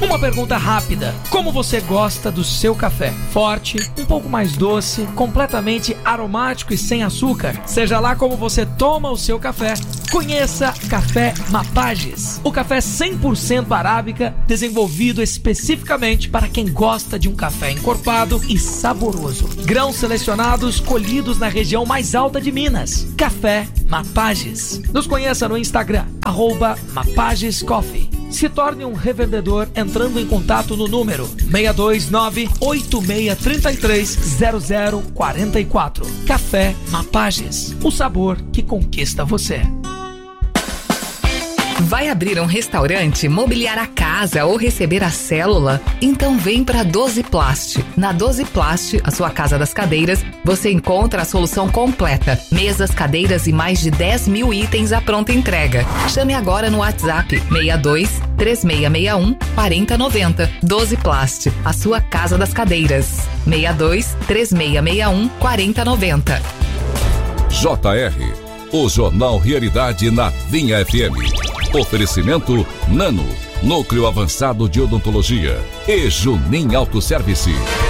Uma pergunta rápida: como você gosta do seu café? Forte, um pouco mais doce, completamente aromático e sem açúcar? Seja lá como você toma o seu café, conheça Café Mapages. O café 100% arábica, desenvolvido especificamente para quem gosta de um café encorpado e saboroso. Grãos selecionados colhidos na região mais alta de Minas. Café Mapages. Nos conheça no Instagram, @MapagesCoffee. Se torne um revendedor entrando em contato no número 629-8633-0044. Café Mapages, o sabor que conquista você. Vai abrir um restaurante, mobiliar a casa ou receber a célula? Então vem para Dosiplast. Na Dosiplast, a sua casa das cadeiras, você encontra a solução completa. Mesas, cadeiras e mais de 10 mil itens à pronta entrega. Chame agora no WhatsApp 62 3661 4090. Dosiplast, a sua casa das cadeiras. 62 3661 4090. JR, o Jornal Realidade na Vinha FM. Oferecimento Nano, Núcleo Avançado de Odontologia e Junim Autosservice.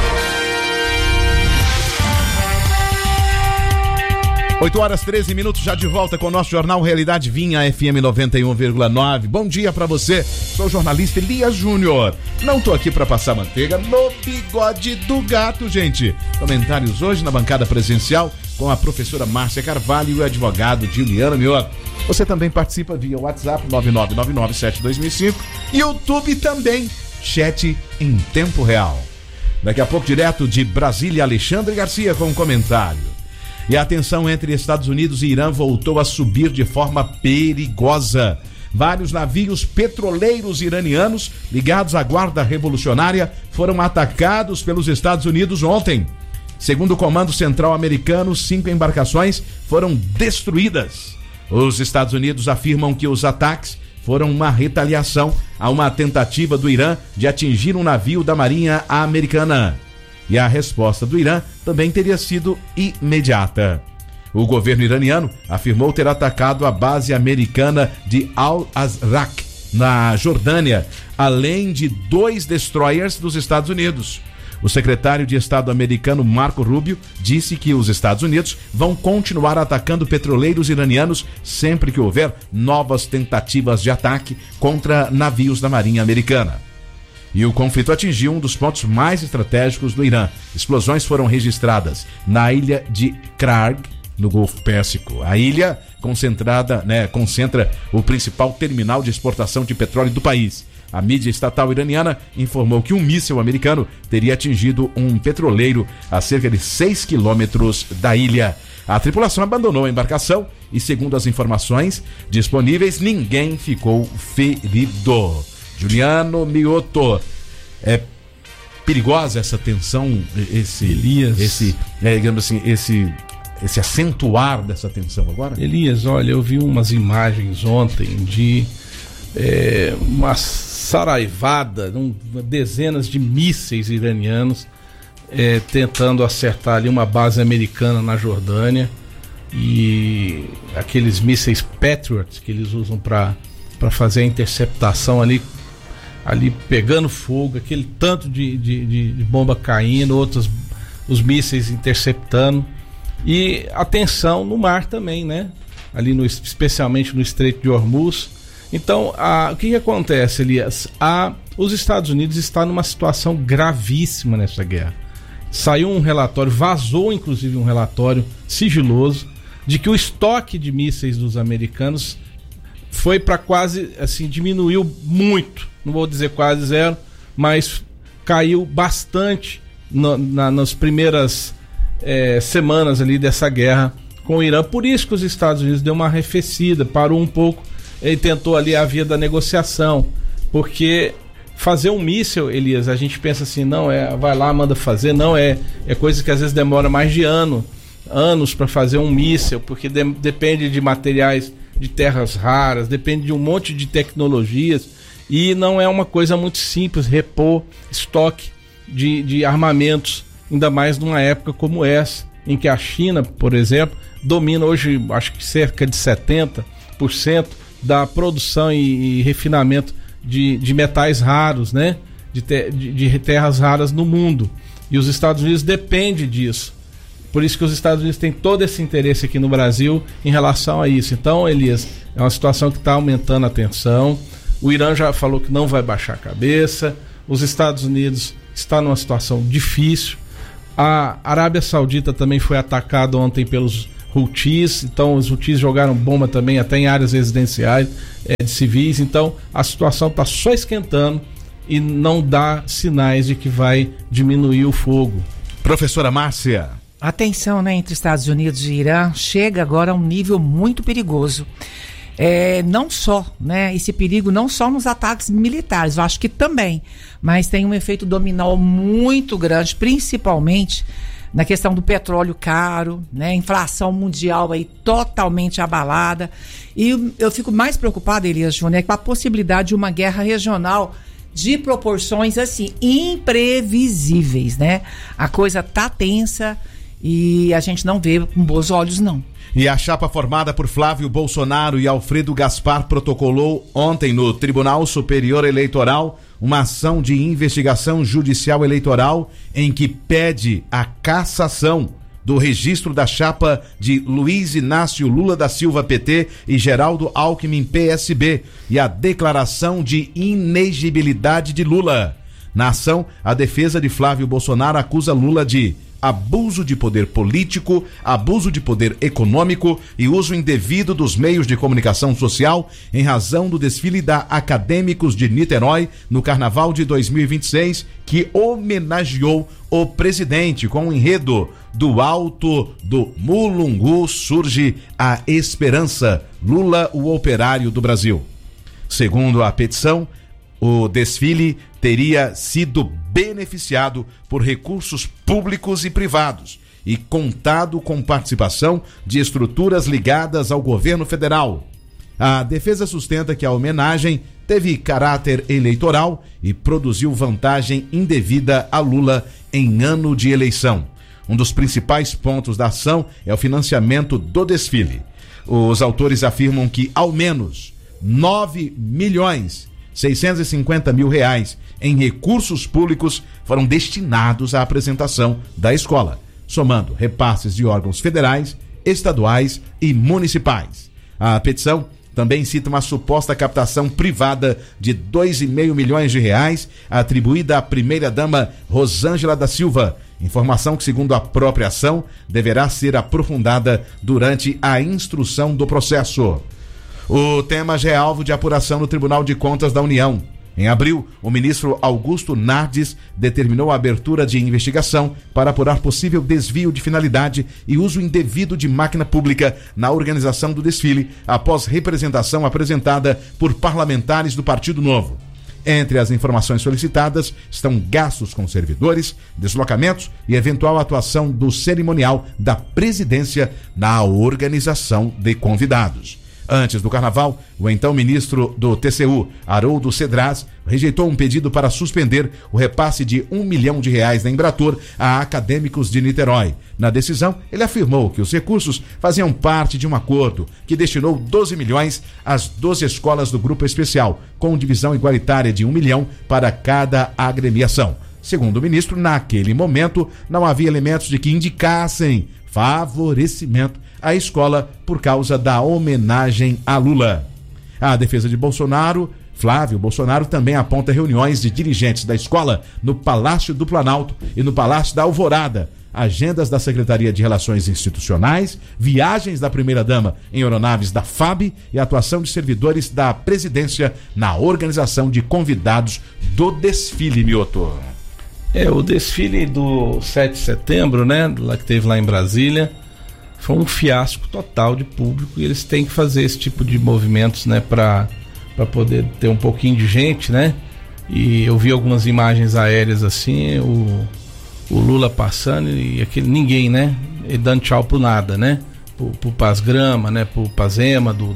8h13, já de volta com o nosso Jornal Realidade Vinha FM 91,9. Bom dia pra você, sou o jornalista Elias Júnior. Não tô aqui pra passar manteiga no bigode do gato, gente. Comentários hoje na bancada presencial com a professora Márcia Carvalho e o advogado Juliano Mioto. Você também participa via WhatsApp 9999-7205, YouTube também, chat em tempo real. Daqui a pouco, direto de Brasília, Alexandre Garcia com um comentário. E a tensão entre Estados Unidos e Irã voltou a subir de forma perigosa. Vários navios petroleiros iranianos ligados à Guarda Revolucionária foram atacados pelos Estados Unidos ontem. Segundo o Comando Central americano, 5 embarcações foram destruídas. Os Estados Unidos afirmam que os ataques foram uma retaliação a uma tentativa do Irã de atingir um navio da Marinha Americana. E a resposta do Irã também teria sido imediata. O governo iraniano afirmou ter atacado a base americana de Al-Azraq, na Jordânia, além de 2 destroyers dos Estados Unidos. O secretário de Estado americano Marco Rubio disse que os Estados Unidos vão continuar atacando petroleiros iranianos sempre que houver novas tentativas de ataque contra navios da Marinha Americana. E o conflito atingiu um dos pontos mais estratégicos do Irã. Explosões foram registradas na ilha de Krag, no Golfo Pérsico. A ilha concentra o principal terminal de exportação de petróleo do país. A mídia estatal iraniana informou que um míssil americano teria atingido um petroleiro a cerca de 6 quilômetros da ilha. A tripulação abandonou a embarcação e, segundo as informações disponíveis, ninguém ficou ferido. Juliano Mioto, é perigosa essa tensão, esse acentuar dessa tensão agora? Elias, olha, eu vi umas imagens ontem de uma saraivada, dezenas de mísseis iranianos tentando acertar ali uma base americana na Jordânia, e aqueles mísseis Patriot que eles usam para fazer a interceptação ali pegando fogo, aquele tanto de bomba caindo, os mísseis interceptando, e a tensão no mar também, né? Ali especialmente no Estreito de Hormuz. Então, o que acontece, Elias? Os Estados Unidos estão numa situação gravíssima nessa guerra. Saiu um relatório, vazou inclusive um relatório sigiloso, de que o estoque de mísseis dos americanos foi para quase, assim, diminuiu muito, não vou dizer quase zero, mas caiu bastante nas primeiras semanas ali dessa guerra com o Irã. Por isso que os Estados Unidos deu uma arrefecida, parou um pouco e tentou ali a via da negociação, porque fazer um míssil, Elias, a gente pensa assim, não, vai lá, manda fazer, não, é coisa que às vezes demora mais de anos para fazer um míssil, porque depende de materiais de terras raras, depende de um monte de tecnologias, e não é uma coisa muito simples repor estoque de armamentos, ainda mais numa época como essa, em que a China, por exemplo, domina hoje, acho que cerca de 70% da produção e refinamento de metais raros, né? De terras raras no mundo. E os Estados Unidos dependem disso. Por isso que os Estados Unidos têm todo esse interesse aqui no Brasil em relação a isso. Então, Elias, é uma situação que está aumentando a tensão. O Irã já falou que não vai baixar a cabeça. Os Estados Unidos estão numa situação difícil. A Arábia Saudita também foi atacada ontem pelos Houthis. Então, os Houthis jogaram bomba também até em áreas residenciais de civis. Então, a situação está só esquentando e não dá sinais de que vai diminuir o fogo. Professora Márcia. A tensão, né, entre Estados Unidos e Irã chega agora a um nível muito perigoso. Não só, né, esse perigo não só nos ataques militares, eu acho que também, mas tem um efeito dominó muito grande, principalmente na questão do petróleo caro, né, inflação mundial aí totalmente abalada. E eu fico mais preocupada, Elias Júnior, com a possibilidade de uma guerra regional de proporções assim imprevisíveis, né? A coisa tá tensa e a gente não vê com bons olhos, não. E a chapa formada por Flávio Bolsonaro e Alfredo Gaspar protocolou ontem no Tribunal Superior Eleitoral uma ação de investigação judicial eleitoral em que pede a cassação do registro da chapa de Luiz Inácio Lula da Silva PT e Geraldo Alckmin PSB e a declaração de inegibilidade de Lula. Na ação, a defesa de Flávio Bolsonaro acusa Lula de abuso de poder político, abuso de poder econômico e uso indevido dos meios de comunicação social em razão do desfile da Acadêmicos de Niterói no Carnaval de 2026, que homenageou o presidente com o enredo do alto do Mulungu surge a esperança, Lula, o operário do Brasil. Segundo a petição, o desfile teria sido beneficiado por recursos públicos e privados e contado com participação de estruturas ligadas ao governo federal. A defesa sustenta que a homenagem teve caráter eleitoral e produziu vantagem indevida a Lula em ano de eleição. Um dos principais pontos da ação é o financiamento do desfile. Os autores afirmam que ao menos 9.650.000 reais em recursos públicos foram destinados à apresentação da escola, somando repasses de órgãos federais, estaduais e municipais. A petição também cita uma suposta captação privada de 2,5 milhões de reais atribuída à primeira-dama Rosângela da Silva, informação que, segundo a própria ação, deverá ser aprofundada durante a instrução do processo. O tema já é alvo de apuração no Tribunal de Contas da União. Em abril, o ministro Augusto Nardes determinou a abertura de investigação para apurar possível desvio de finalidade e uso indevido de máquina pública na organização do desfile, após representação apresentada por parlamentares do Partido Novo. Entre as informações solicitadas estão gastos com servidores, deslocamentos e eventual atuação do cerimonial da presidência na organização de convidados. Antes do carnaval, o então ministro do TCU, Haroldo Cedraz, rejeitou um pedido para suspender o repasse de R$1 milhão da Embratur a Acadêmicos de Niterói. Na decisão, ele afirmou que os recursos faziam parte de um acordo que destinou 12 milhões às 12 escolas do Grupo Especial, com divisão igualitária de 1 milhão para cada agremiação. Segundo o ministro, naquele momento, não havia elementos de que indicassem favorecimento à escola por causa da homenagem a Lula. A defesa de Bolsonaro, Flávio Bolsonaro, também aponta reuniões de dirigentes da escola no Palácio do Planalto e no Palácio da Alvorada, agendas da Secretaria de Relações Institucionais, viagens da primeira-dama em aeronaves da FAB e atuação de servidores da presidência na organização de convidados do desfile, Mioto. O desfile do 7 de setembro, né, lá que teve lá em Brasília, foi um fiasco total de público e eles têm que fazer esse tipo de movimentos, né, para poder ter um pouquinho de gente, né? E eu vi algumas imagens aéreas assim, o Lula passando e aquele ninguém, né? Ele dando tchau pro nada, né? Pro Paz Grama, né? Pro Pazema do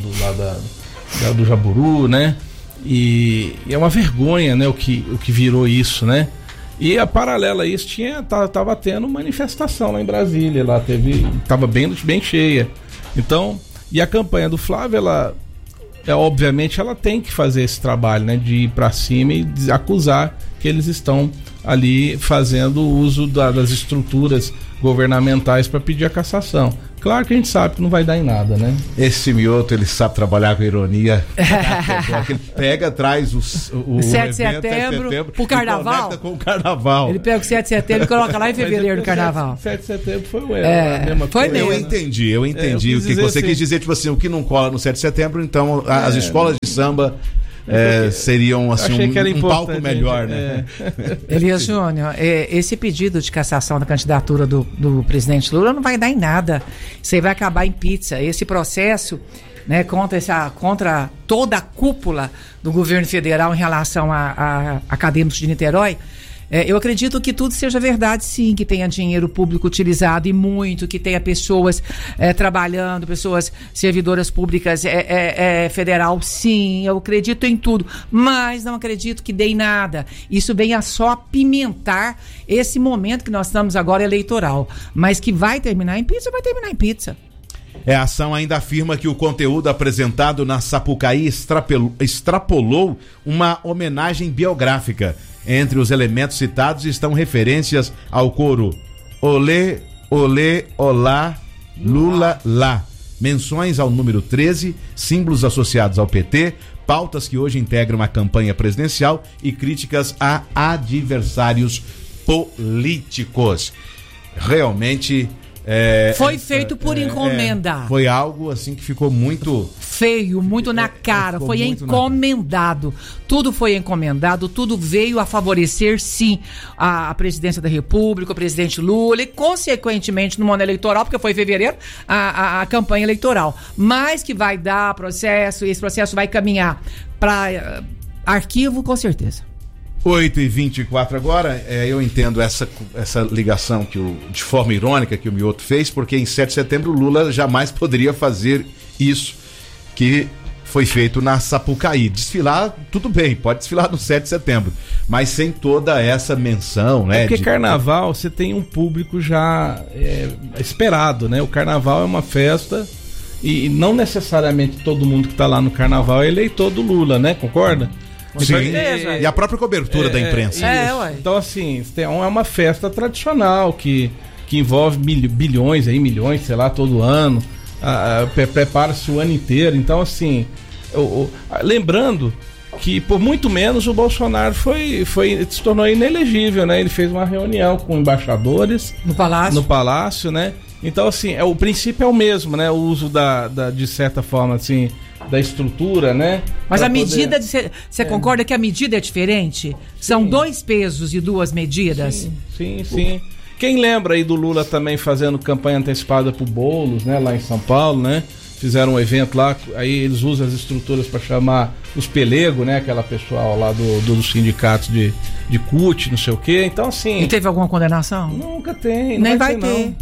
Jaburu, né? E é uma vergonha, né? O que virou isso, né? E a paralela a isso tava tendo manifestação lá em Brasília, lá tava bem cheia. Então, e a campanha do Flávio, obviamente ela tem que fazer esse trabalho, né, de ir para cima e acusar que eles estão ali fazendo uso das estruturas governamentais para pedir a cassação. Claro que a gente sabe que não vai dar em nada, né? Esse Mioto, ele sabe trabalhar com ironia. Ele pega, traz o 7 de setembro pro carnaval. Com o carnaval. Ele pega o 7 de setembro e coloca lá em fevereiro do carnaval. 7 de setembro foi o mesma foi coisa. Eu entendi o que você quis dizer, tipo assim, o que não cola no 7 de setembro, então as escolas de samba seriam assim, um palco melhor, né? Elias Júnior, esse pedido de cassação da candidatura do presidente Lula não vai dar em nada. Isso aí vai acabar em pizza. Esse processo, né, contra toda a cúpula do governo federal em relação a acadêmicos de Niterói, eu acredito que tudo seja verdade, sim, que tenha dinheiro público utilizado e muito, que tenha pessoas trabalhando, pessoas servidoras públicas federal, sim, eu acredito em tudo, mas não acredito que dê em nada. Isso vem a só apimentar esse momento que nós estamos agora eleitoral, mas que vai terminar em pizza, vai terminar em pizza. A ação ainda afirma que o conteúdo apresentado na Sapucaí extrapolou uma homenagem biográfica. Entre os elementos citados estão referências ao coro Olê, Olê, Olá, Lula, Lá. Menções ao número 13, símbolos associados ao PT, pautas que hoje integram a campanha presidencial e críticas a adversários políticos. Realmente... foi feito por encomenda. Foi algo assim que ficou muito feio, muito na cara. Foi encomendado. Tudo foi encomendado, tudo veio a favorecer, sim, a presidência da República, o presidente Lula e, consequentemente, no ano eleitoral, porque foi em fevereiro, a campanha eleitoral. Mas que vai dar processo, e esse processo vai caminhar para arquivo, com certeza. 8h24 agora, eu entendo essa ligação de forma irônica que o Mioto fez, porque em 7 de setembro o Lula jamais poderia fazer isso que foi feito na Sapucaí. Desfilar, tudo bem, pode desfilar no 7 de setembro, mas sem toda essa menção, né? Porque carnaval, você tem um público já esperado, né? O carnaval é uma festa e não necessariamente todo mundo que está lá no carnaval é eleitor do Lula, né? Concorda? Sim, e a própria cobertura da imprensa. Então, assim, é uma festa tradicional que envolve milhões, milhões, sei lá, todo ano. Prepara-se o ano inteiro. Então, assim, lembrando que por muito menos o Bolsonaro se tornou inelegível, né? Ele fez uma reunião com embaixadores no Palácio, né? Então, assim, o princípio é o mesmo, né? O uso de certa forma, assim, da estrutura, né? Mas a medida, você concorda que a medida é diferente? Sim. São 2 pesos e 2 medidas? Sim. Quem lembra aí do Lula também fazendo campanha antecipada pro Boulos, né? Lá em São Paulo, né? Fizeram um evento lá, aí eles usam as estruturas para chamar os pelegos, né? Aquela pessoal lá dos sindicatos de CUT, não sei o quê. Então, assim... E teve alguma condenação? Nunca tem. Nem vai ter.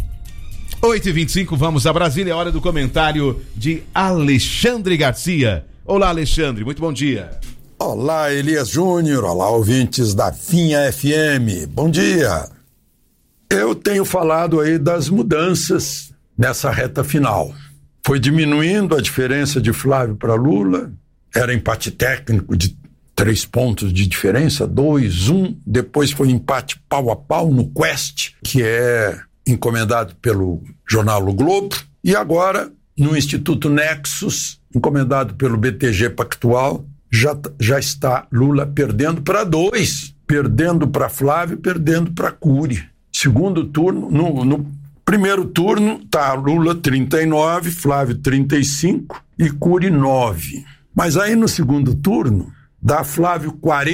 8h25, vamos a Brasília, é hora do comentário de Alexandre Garcia. Olá, Alexandre, muito bom dia. Olá, Elias Júnior, olá, ouvintes da Vinha FM, bom dia. Eu tenho falado aí das mudanças nessa reta final. Foi diminuindo a diferença de Flávio para Lula, era empate técnico de 3 pontos de diferença, 2-1, depois foi empate pau a pau no Quest, que é encomendado pelo jornal O Globo, e agora no Instituto Nexus, encomendado pelo BTG Pactual, já está Lula perdendo para 2, perdendo para Flávio, perdendo para Cury. Segundo turno, no primeiro turno está Lula 39, Flávio 35 e Cury 9. Mas aí no segundo turno dá Flávio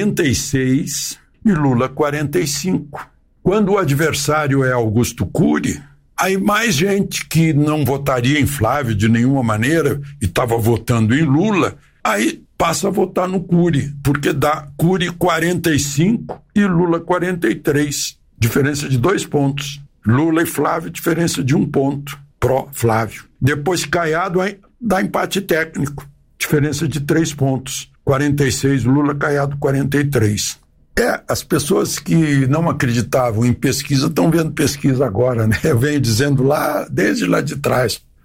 46 e Lula 45. Quando o adversário é Augusto Cury, aí mais gente que não votaria em Flávio de nenhuma maneira e estava votando em Lula, aí passa a votar no Cury, porque dá Cury 45 e Lula 43, diferença de 2 pontos. Lula e Flávio, diferença de 1 ponto, pró-Flávio. Depois Caiado dá empate técnico, diferença de 3 pontos, 46 Lula, Caiado 43. As pessoas que não acreditavam em pesquisa estão vendo pesquisa agora, né? Eu venho dizendo desde lá de trás.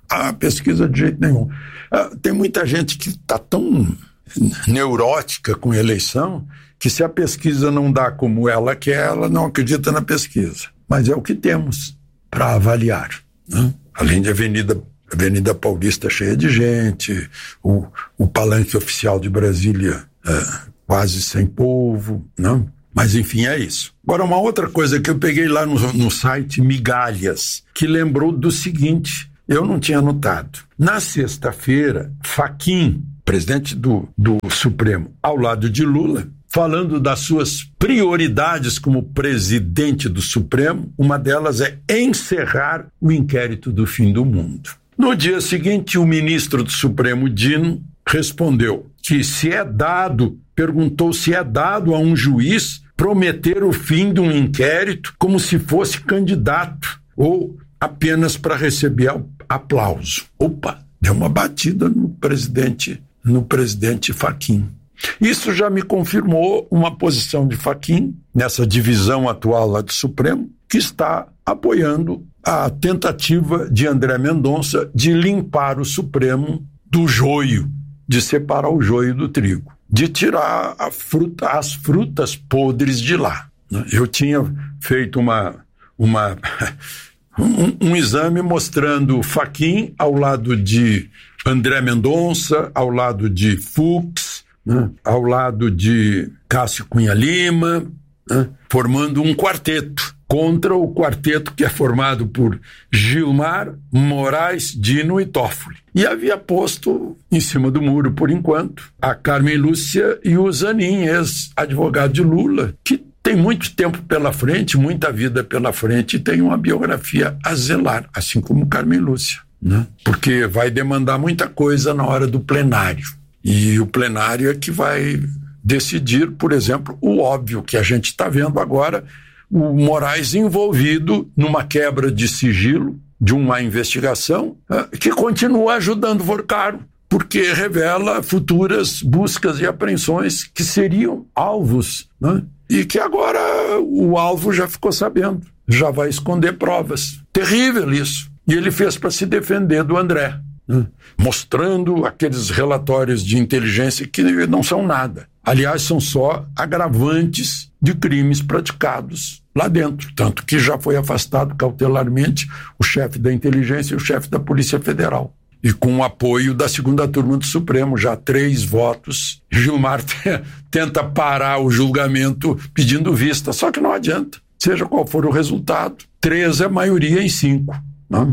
A pesquisa de jeito nenhum. Tem muita gente que está tão neurótica com eleição que se a pesquisa não dá como ela quer, ela não acredita na pesquisa. Mas é o que temos para avaliar, né? Além de Avenida Paulista cheia de gente, o palanque oficial de Brasília quase sem povo, né? Mas enfim, é isso. Agora, uma outra coisa que eu peguei lá no site Migalhas, que lembrou do seguinte, eu não tinha notado. Na sexta-feira, Fachin, presidente do Supremo, ao lado de Lula, falando das suas prioridades como presidente do Supremo, uma delas é encerrar o inquérito do fim do mundo. No dia seguinte, o ministro do Supremo, Dino, respondeu que perguntou se é dado a um juiz prometer o fim de um inquérito como se fosse candidato ou apenas para receber aplauso. Opa, deu uma batida no presidente Fachin. Isso já me confirmou uma posição de Fachin, nessa divisão atual lá do Supremo, que está apoiando a tentativa de André Mendonça de limpar o Supremo do joio, de separar o joio do trigo, de tirar as frutas podres de lá. Eu tinha feito um exame mostrando Fachin ao lado de André Mendonça, ao lado de Fux, né, ao lado de Cássio Cunha Lima, né, formando um quarteto contra o quarteto que é formado por Gilmar, Moraes, Dino e Toffoli. E havia posto em cima do muro, por enquanto, a Carmen Lúcia e o Zanin, ex-advogado de Lula, que tem muito tempo pela frente, muita vida pela frente e tem uma biografia a zelar, assim como Carmen Lúcia, né? Porque vai demandar muita coisa na hora do plenário. E o plenário é que vai decidir, por exemplo, o óbvio que a gente está vendo agora, o Moraes envolvido numa quebra de sigilo de uma investigação que continua ajudando Vorcaro, porque revela futuras buscas e apreensões que seriam alvos, né? E que agora o alvo já ficou sabendo, já vai esconder provas. Terrível isso. E ele fez para se defender do André, né? Mostrando aqueles relatórios de inteligência que não são nada. Aliás, são só agravantes de crimes praticados lá dentro. Tanto que já foi afastado cautelarmente o chefe da inteligência e o chefe da Polícia Federal. E com o apoio da segunda turma do Supremo, já 3 votos, Gilmar tenta parar o julgamento pedindo vista, só que não adianta. Seja qual for o resultado, 3 é maioria em 5. Né?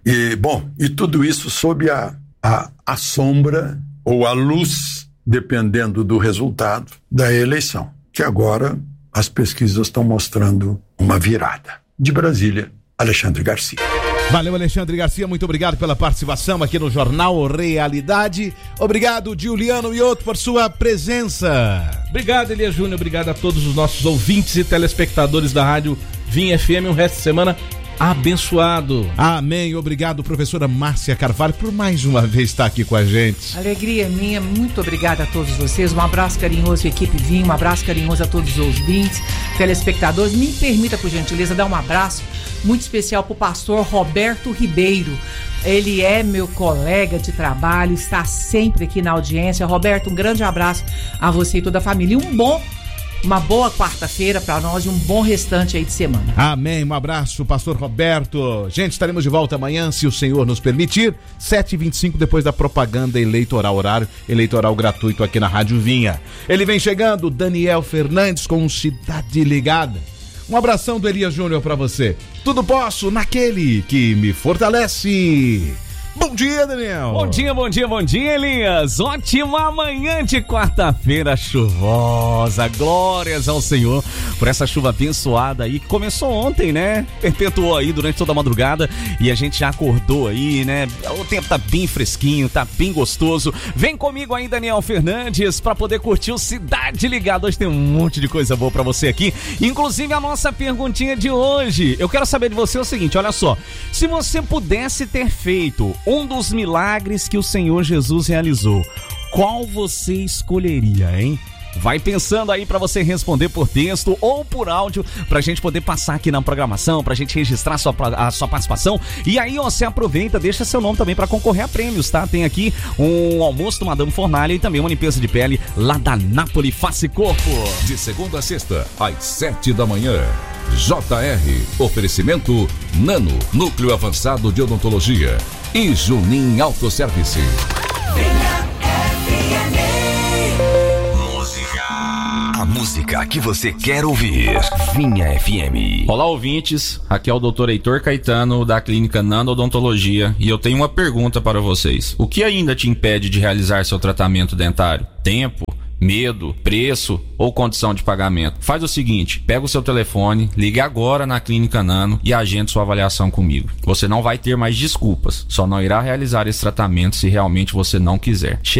E tudo isso sob a sombra ou a luz, dependendo do resultado da eleição, que agora as pesquisas estão mostrando uma virada. De Brasília, Alexandre Garcia. Valeu, Alexandre Garcia, muito obrigado pela participação aqui no Jornal Realidade. Obrigado, Giuliano Iotto, por sua presença. Obrigado, Elias Júnior, obrigado a todos os nossos ouvintes e telespectadores da Rádio Vinha FM, um resto de semana abençoado. Amém, obrigado, professora Márcia Carvalho, por mais uma vez estar aqui com a gente. Alegria minha, muito obrigada a todos vocês, um abraço carinhoso à equipe Vinha, um abraço carinhoso a todos os ouvintes, telespectadores. Me permita, por gentileza, dar um abraço muito especial para o pastor Roberto Ribeiro. Ele é meu colega de trabalho, está sempre aqui na audiência. Roberto, um grande abraço a você e toda a família. Uma boa quarta-feira para nós e um bom restante aí de semana. Amém, um abraço, pastor Roberto. Gente, estaremos de volta amanhã, se o Senhor nos permitir, 7h25, depois da propaganda eleitoral, horário eleitoral gratuito aqui na Rádio Vinha. Ele vem chegando, Daniel Fernandes com Cidade Ligada. Um abração do Elias Júnior pra você. Tudo posso naquele que me fortalece. Bom dia, Daniel. Bom dia, Elias. Ótima manhã de quarta-feira chuvosa. Glórias ao Senhor por essa chuva abençoada aí que começou ontem, né? Perpetuou aí durante toda a madrugada e a gente já acordou aí, né? O tempo tá bem fresquinho, tá bem gostoso. Vem comigo aí, Daniel Fernandes, pra poder curtir o Cidade Ligada. Hoje tem um monte de coisa boa pra você aqui, inclusive a nossa perguntinha de hoje. Eu quero saber de você o seguinte, olha só. Se você pudesse ter feito um dos milagres que o Senhor Jesus realizou, qual você escolheria, hein? Vai pensando aí pra você responder por texto ou por áudio, pra gente poder passar aqui na programação, pra gente registrar a sua participação. E aí, ó, você aproveita, deixa seu nome também pra concorrer a prêmios, tá? Tem aqui um almoço do Madame Fornalha e também uma limpeza de pele lá da Napoli Face Corpo. De segunda a sexta, às 7 da manhã. JR, oferecimento Nano, Núcleo Avançado de Odontologia e Junim Autosservice. A música que você quer ouvir. Vinha FM. Olá, ouvintes. Aqui é o Dr. Heitor Caetano, da Clínica Nano Odontologia, e eu tenho uma pergunta para vocês. O que ainda te impede de realizar seu tratamento dentário? Tempo? Medo, preço ou condição de pagamento? Faz o seguinte, pega o seu telefone, ligue agora na Clínica Nano e agende sua avaliação comigo. Você não vai ter mais desculpas, só não irá realizar esse tratamento se realmente você não quiser.